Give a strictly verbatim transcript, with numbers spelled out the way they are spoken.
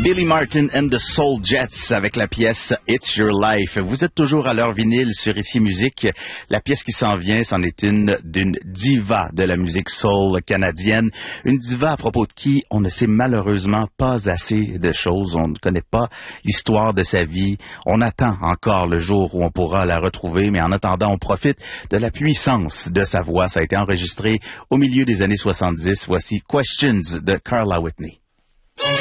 Billy Martin and the Soul Jets avec la pièce It's Your Life. Vous êtes toujours à l'heure vinyle sur Ici Musique. La pièce qui s'en vient, c'en est une d'une diva de la musique soul canadienne. Une diva à propos de qui on ne sait malheureusement pas assez de choses. On ne connaît pas l'histoire de sa vie. On attend encore le jour où on pourra la retrouver, mais en attendant, on profite de la puissance de sa voix. Ça a été enregistré au milieu des années soixante-dix. Voici Questions de Carla Whitney.